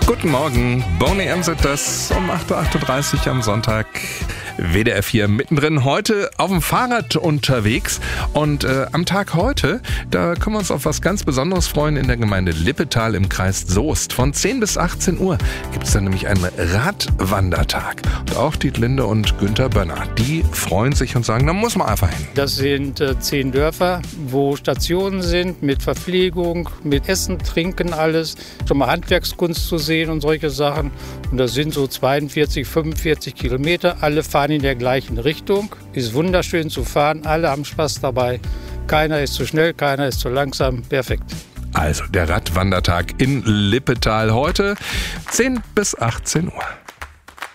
Guten Morgen, Boney M. sind das um 8.38 Uhr am Sonntag. WDR 4 mittendrin, heute auf dem Fahrrad unterwegs und am Tag heute, da können wir uns auf was ganz Besonderes freuen in der Gemeinde Lippetal im Kreis Soest. Von 10 bis 18 Uhr gibt es dann nämlich einen Radwandertag. Und auch Dietlinde und Günther Bönner, die freuen sich und sagen, da muss man einfach hin. Das sind 10 Dörfer, wo Stationen sind mit Verpflegung, mit Essen, Trinken, alles. Schon mal Handwerkskunst zu sehen und solche Sachen. Und das sind so 42, 45 Kilometer. Alle fahren in der gleichen Richtung. Ist wunderschön zu fahren. Alle haben Spaß dabei. Keiner ist zu schnell, keiner ist zu langsam. Perfekt. Also der Radwandertag in Lippetal heute 10 bis 18 Uhr.